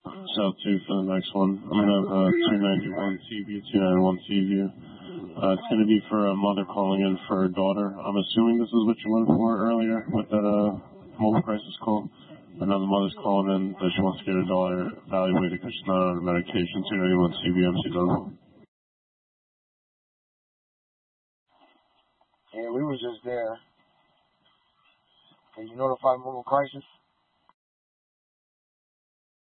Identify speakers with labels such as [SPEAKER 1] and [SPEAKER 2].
[SPEAKER 1] South 2 for the next one. I'm going to have 291 Seaview, 291 Seaview. It's going to be for a mother calling in for her daughter. I'm assuming this is what you went for earlier with that mobile crisis call. Another mother's calling in that she wants to get her daughter evaluated because she's not on her medication. 291 Seaview, MC
[SPEAKER 2] Yeah, we was just there. Can you notify mobile crisis?